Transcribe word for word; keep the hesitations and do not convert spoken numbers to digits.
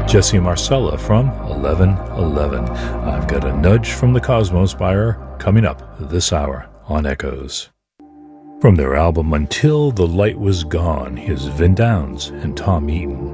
Jesse Marcella from eleven eleven. I've got a nudge from the Cosmos by her coming up this hour on Echoes. From their album Until the Light Was Gone, here's Vin Downs and Tom Eaton.